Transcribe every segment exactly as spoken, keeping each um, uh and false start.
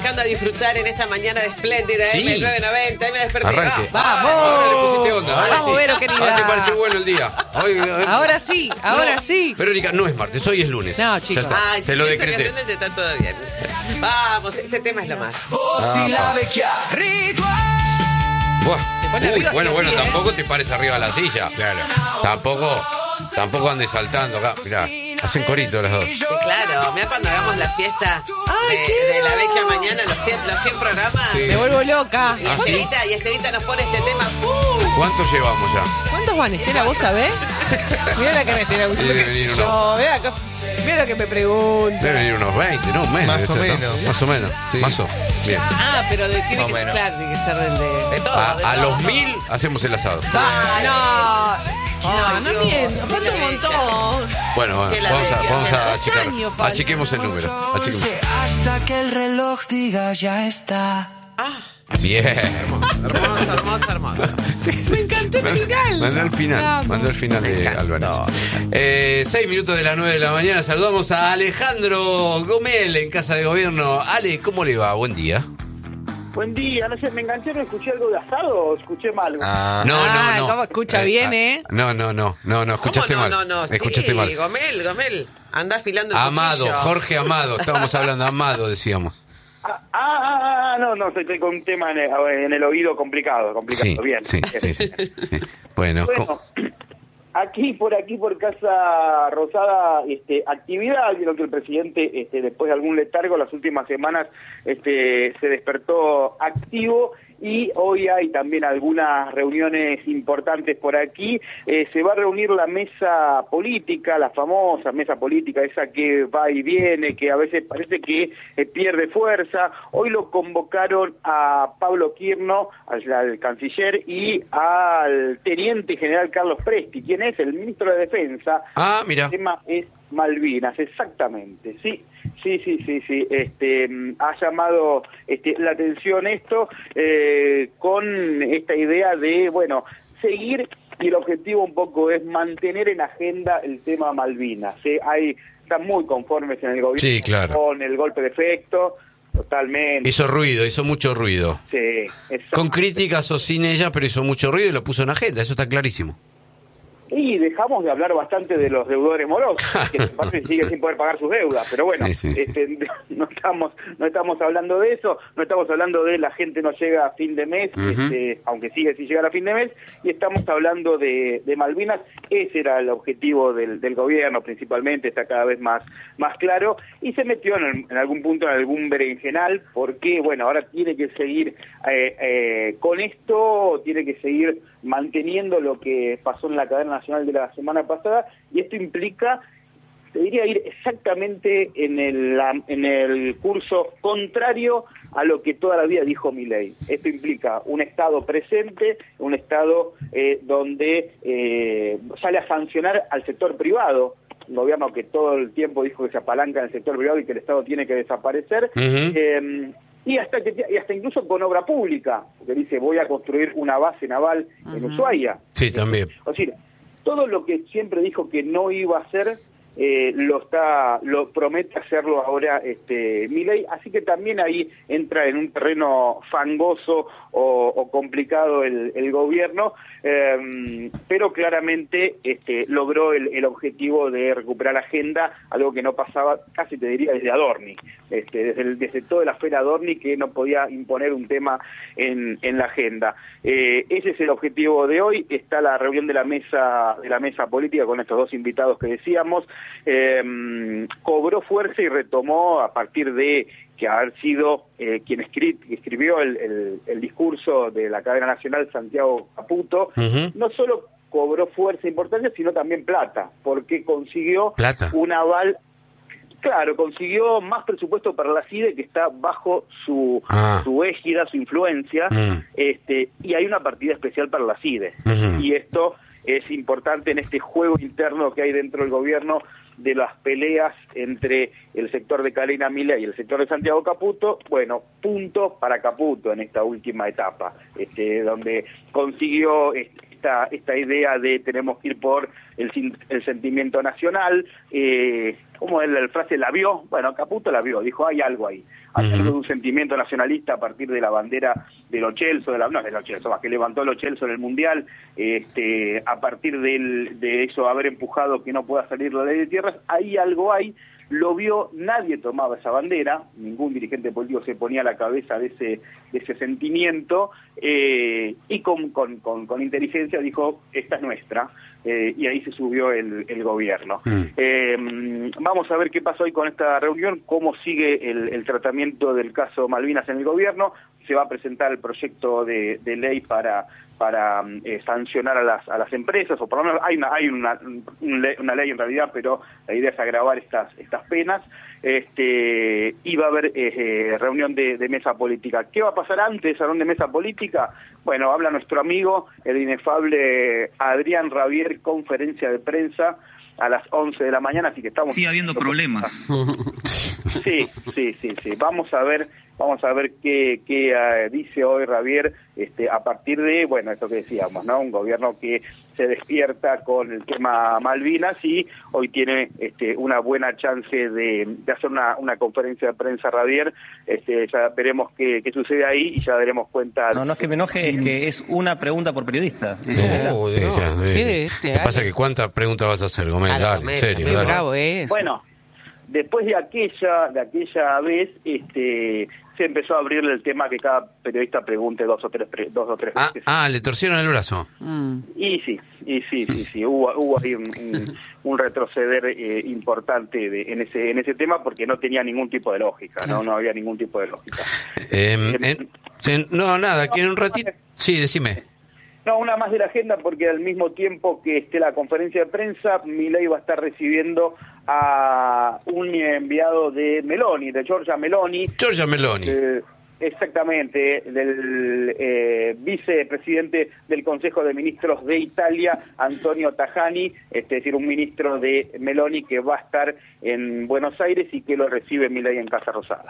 arrancando a disfrutar en esta mañana de espléndida Sí. M nueve noventa. Ahí me desperté. Arranque. Ah, ¡Vamos! Ahora le pusiste onda. Ahora Vamos, sí. Vero, querida. Ahora te parece bueno el día. Hoy, hoy- Ahora sí, ahora No, sí. Verónica, no es martes, hoy es lunes. No, Ya chicos. está, Ay, te lo pienso que decreté. el lunes está todo bien. Vamos, este tema es lo más. Buah. Te pone Uy, arriba bueno, sí o bueno, sí, ¿eh? tampoco te pares arriba de la silla. Claro. Tampoco, tampoco andes saltando acá. Mirá, hacen corito las dos. Sí, claro, mira cuando hagamos la fiesta Ay, de, qué de la lindo. vecchia mañana, los cien, los cien programas. Sí. Me vuelvo loca. Y ¿Ah, sí? Estelita, y Estelita nos pone este tema. ¡Uh! ¿Cuántos llevamos ya? ¿Cuántos van, Estela? ¿Vos sabés? Mirá la que me Estela. Sí, debe venir uno. No, mirá, cosa- mirá lo que me pregunta. Deben venir unos veinte, ¿no? Un mes. Más debe o ser, ¿no? menos. Más o menos. Sí. Más o Bien. Ah, pero de- tiene Más que o ser, menos. claro, tiene que ser del de... De todo, A, de a todo. los mil hacemos el asado. Va, no. No, no Dios, miento, qué falta un la montón. Bueno, bueno, Que la vamos a, bestia, vamos que a la- achicar. dos años falta. Achiquemos el número. Achiquemos. Hasta que el reloj diga ya está. Ah, Bien. hermoso, hermoso, hermoso. Me encantó el final. Mandó el final, Vamos. mandó el final Me de encantó. Álvarez. Eh, seis minutos de las nueve de la mañana, saludamos a Alejandro Gomel en Casa de Gobierno. Ale, ¿cómo le va? Buen día. Buen día, no sé, me enganché, ¿no escuché algo de asado o escuché mal? Ah, No, Ah, no, no. cómo escucha bien, ¿eh? No, no, no, no, no, escuchaste ¿Cómo no, mal. no, no? Escuchaste sí, mal. Gomel, Gomel, anda afilando el Amado, cuchillo. Jorge Amado, estábamos hablando, Amado decíamos. Ah, ah, ah, ah, no, no, estoy con un tema en el, en el oído complicado, complicado, Sí, bien. sí, sí, sí, sí. Bueno, Bueno, ¿cómo? aquí por aquí por Casa Rosada, este, actividad, creo que el presidente, este, después de algún letargo, las últimas semanas, este, se despertó activo. Y hoy hay también algunas reuniones importantes por aquí. Eh, se va a reunir la mesa política, la famosa mesa política, esa que va y viene, que a veces parece que eh, pierde fuerza. Hoy lo convocaron a Pablo Quirno, al, al canciller, y al teniente general Carlos Presti, quien es el ministro de Defensa. Ah, mira. El tema es Malvinas, exactamente, sí. Sí, sí, sí, sí. Este, mm, ha llamado este, la atención esto eh, con esta idea de, bueno, seguir, y el objetivo un poco es mantener en agenda el tema Malvinas. ¿sí? Hay, están muy conformes en el gobierno Sí, claro. con el golpe de efecto, totalmente. Hizo ruido, hizo mucho ruido. Sí, Con exacto. críticas o sin ella, pero hizo mucho ruido y lo puso en agenda, eso está clarísimo. Y dejamos de hablar bastante de los deudores morosos, que en parte sigue sin poder pagar sus deudas, pero bueno, Sí, sí, sí. este, no estamos no estamos hablando de eso, no estamos hablando de la gente no llega a fin de mes, Ujú. este, aunque sigue sin llegar a fin de mes, y estamos hablando de, de Malvinas. Ese era el objetivo del, del gobierno principalmente, está cada vez más, más claro, y se metió en, en algún punto en algún berenjenal, porque bueno, ahora tiene que seguir eh, eh, con esto, tiene que seguir manteniendo lo que pasó en la cadena nacional de la semana pasada, y esto implica, te diría, ir exactamente en el, la- en el curso contrario a lo que toda la vida dijo Milei. Esto implica un Estado presente, un Estado eh, donde eh, sale a sancionar al sector privado, un gobierno que todo el tiempo dijo que se apalanca en el sector privado y que el Estado tiene que desaparecer, Ujú. eh, y hasta que y hasta incluso con obra pública, porque dice voy a construir una base naval en Ushuaia. Sí, también. O sea, todo lo que siempre dijo que no iba a hacer, eh, lo está, lo promete hacerlo ahora este Milei, así que también ahí entra en un terreno fangoso o, o complicado el, el gobierno, eh, pero claramente este, logró el, el objetivo de recuperar la agenda, algo que no pasaba, casi te diría, desde Adorni, este, desde, el, desde toda la esfera Adorni, que no podía imponer un tema en, en la agenda. Eh, ese es el objetivo de hoy. Está la reunión de la mesa de la mesa política con estos dos invitados que decíamos. Eh, cobró fuerza y retomó a partir de que haber sido eh, quien escri escribió el, el, el discurso de la cadena nacional, Santiago Caputo, Ujú. no solo cobró fuerza e importancia, sino también plata, porque consiguió Plata. un aval. Claro, consiguió más presupuesto para la CIDE, que está bajo su, Ah. su égida, su influencia, Mm. este, y hay una partida especial para la CIDE. Ujú. Y esto es importante en este juego interno que hay dentro del gobierno, de las peleas entre el sector de Carolina Milei y el sector de Santiago Caputo. Bueno, punto para Caputo en esta última etapa, este, donde consiguió este, esta esta idea de tenemos que ir por el, el sentimiento nacional. Eh, ¿Cómo es la frase? ¿La vio? Bueno, Caputo la vio, dijo, hay algo ahí. Hay algo de un sentimiento nacionalista a partir de la bandera de Lo Celso, de la, no de Lo Celso, más que levantó Lo Celso en el Mundial, este, a partir del, de eso haber empujado que no pueda salir la ley de tierras, ahí algo hay. Lo vio, nadie tomaba esa bandera, ningún dirigente político se ponía a la cabeza de ese de ese sentimiento, eh, y con, con, con, con inteligencia dijo, esta es nuestra, eh, y ahí se subió el, el gobierno. Mm. Eh, vamos a ver qué pasa hoy con esta reunión, cómo sigue el, el tratamiento del caso Malvinas en el gobierno. Se va a presentar el proyecto de, de ley para para eh, sancionar a las a las empresas, o por lo menos hay una hay una, una ley en realidad, pero la idea es agravar estas estas penas. Este y va a haber eh, reunión de, de mesa política. ¿Qué va a pasar antes de esa reunión de mesa política? Bueno, habla nuestro amigo, el inefable Adrián Rabier, conferencia de prensa a las once de la mañana, así que estamos... Sigue habiendo problemas. Sí, sí, sí, sí. Vamos a ver, vamos a ver qué, qué uh, dice hoy Rabier, este, a partir de, bueno, esto que decíamos, ¿no? Un gobierno que se despierta con el tema Malvinas y hoy tiene este, una buena chance de, de hacer una, una conferencia de prensa Rabier. Este, ya veremos qué, qué sucede ahí y ya daremos cuenta. No, no es que me enoje, es que es una pregunta por periodista. Oh, sí, no. ya, sí. ¿Qué este, Lo que pasa es que ¿cuántas preguntas vas a hacer, Gómez? Dale, Dale, Gómez, en serio, qué dale. bravo es. Bueno, después de aquella de aquella vez, este, se empezó a abrirle el tema que cada periodista pregunte dos o tres pre, dos o tres ah, veces. Ah, le torcieron el brazo. Mm. Y sí, y sí, sí, sí, hubo, hubo ahí un, un, un retroceder eh, importante de, en ese en ese tema porque no tenía ningún tipo de lógica, no, no había ningún tipo de lógica. Eh, en, en, no, nada, que en un ratito... Sí, decime. No, una más de la agenda porque al mismo tiempo que esté la conferencia de prensa, Milei va a estar recibiendo a un enviado de Meloni, de Giorgia Meloni. Giorgia Meloni. Eh, exactamente, del eh, vicepresidente del Consejo de Ministros de Italia, Antonio Tajani, es decir, un ministro de Meloni que va a estar en Buenos Aires y que lo recibe Milei en Casa Rosada.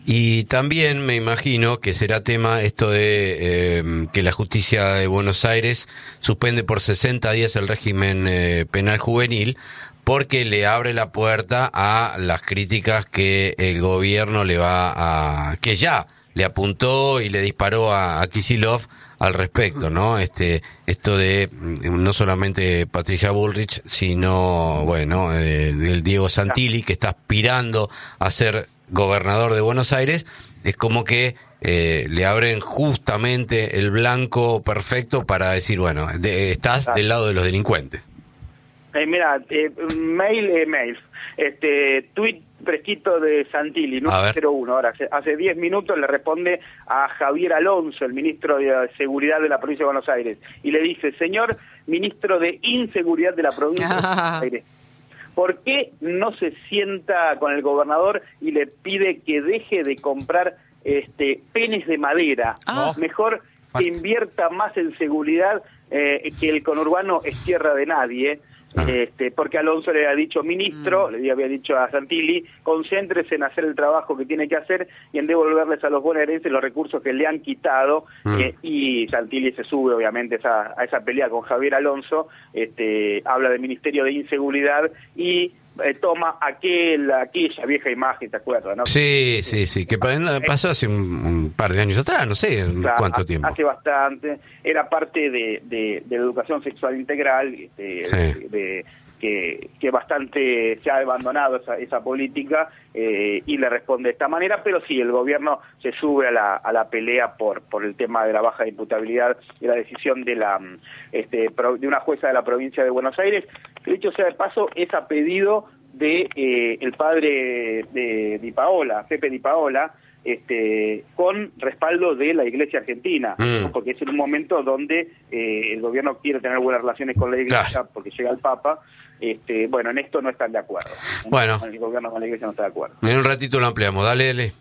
Y también me imagino que será tema esto de eh, que la justicia de Buenos Aires suspende por sesenta días el régimen eh, penal juvenil, porque le abre la puerta a las críticas que el gobierno le va a... que ya le apuntó y le disparó a, a Kicillof al respecto, ¿no? Este, esto de no solamente Patricia Bullrich, sino, bueno, eh, el Diego Santilli, que está aspirando a ser gobernador de Buenos Aires, es como que eh, le abren justamente el blanco perfecto para decir, bueno, de, estás claro. del lado de los delincuentes. Eh, mira, eh, mail, eh, mail, este, tweet fresquito de Santilli, número cero uno, ahora hace diez minutos le responde a Javier Alonso, el ministro de Seguridad de la provincia de Buenos Aires, y le dice, señor ministro de Inseguridad de la provincia de Buenos Aires, ¿por qué no se sienta con el gobernador y le pide que deje de comprar este penes de madera? Ah. Mejor que invierta más en seguridad, eh, que el conurbano es tierra de nadie. Ah. Este, porque Alonso le había dicho, ministro, mm. le había dicho a Santilli, concéntrese en hacer el trabajo que tiene que hacer y en devolverles a los bonaerenses los recursos que le han quitado. Mm. eh, y Santilli se sube obviamente esa, a esa pelea con Javier Alonso, este, habla del Ministerio de Inseguridad y eh, toma aquel, aquella vieja imagen, ¿te acuerdas? ¿No? Sí, sí, sí, que pasó hace un, un par de años atrás, no sé claro, cuánto tiempo. Hace bastante, era parte de, de, de la educación sexual integral, este, sí. de, de, que, que bastante se ha abandonado esa, esa política eh, y le responde de esta manera, pero sí, el gobierno se sube a la, a la pelea por, por el tema de la baja de imputabilidad y la decisión de, la, este, de una jueza de la provincia de Buenos Aires, que dicho sea de paso, es a pedido de eh, el padre de Di Paola, Pepe Di Paola, este, con respaldo de la Iglesia Argentina, mm. ¿no? Porque es en un momento donde eh, el gobierno quiere tener buenas relaciones con la Iglesia, claro. porque llega el Papa. Este, bueno, en esto no están de acuerdo. Bueno, el gobierno con la Iglesia no está de acuerdo. En un ratito lo ampliamos, dale, dale.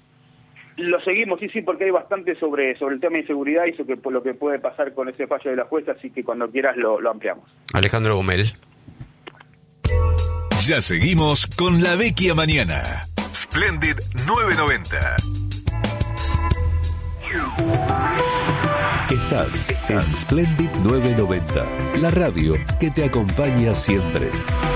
Lo seguimos, sí, sí, porque hay bastante sobre sobre el tema de inseguridad y sobre lo que puede pasar con ese fallo de la jueza, así que cuando quieras lo, lo ampliamos. Alejandro Gomel. Ya seguimos con La Vecchia Mañana. Splendid novecientos noventa. Estás en Splendid novecientos noventa, la radio que te acompaña siempre.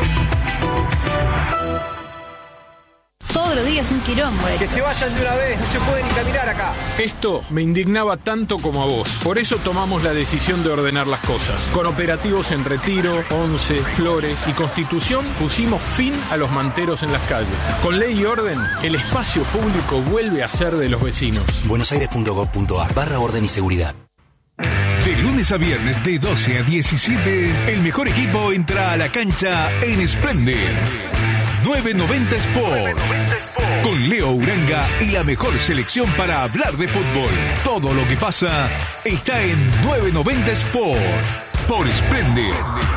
Todos los días un quilombo. Que se vayan de una vez, no se puede ni caminar acá. Esto me indignaba tanto como a vos. Por eso tomamos la decisión de ordenar las cosas. Con operativos en Retiro, Once, Flores y Constitución pusimos fin a los manteros en las calles. Con ley y orden, el espacio público vuelve a ser de los vecinos. buenosaires.gov.ar barra orden y seguridad. De lunes a viernes de doce a diecisiete, el mejor equipo entra a la cancha en Splendid novecientos noventa Sport. Con Leo Uranga y la mejor selección para hablar de fútbol. Todo lo que pasa está en novecientos noventa Sport por Splendid.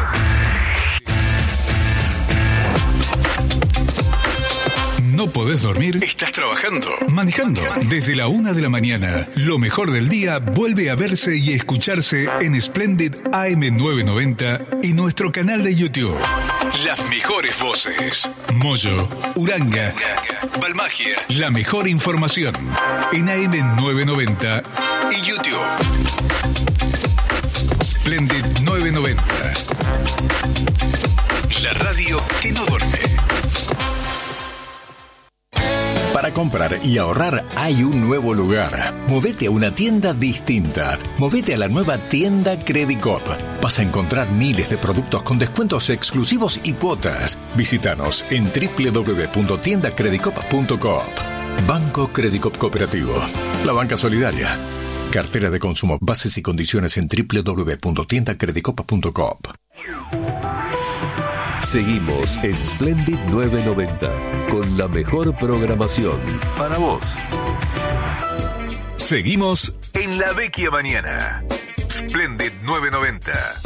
¿No podés dormir? ¿Estás trabajando? ¿Manejando? Desde la una de la mañana, lo mejor del día vuelve a verse y escucharse en Splendid A M novecientos noventa y nuestro canal de YouTube. Las mejores voces. Moyo, Uranga, Balmagia. La mejor información en A M novecientos noventa y YouTube. Splendid novecientos noventa. La radio que no duerme. Para comprar y ahorrar hay un nuevo lugar. Movete a una tienda distinta. Movete a la nueva tienda Credicop. Vas a encontrar miles de productos con descuentos exclusivos y cuotas. Visítanos en doble u doble u doble u punto tienda credicop punto coop. Banco Credicop Cooperativo. La banca solidaria. Cartera de consumo. Bases y condiciones en doble u doble u doble u punto tienda credicop punto coop. Seguimos en Splendid novecientos noventa con la mejor programación para vos. Seguimos en La Vecchia Mañana. Splendid novecientos noventa.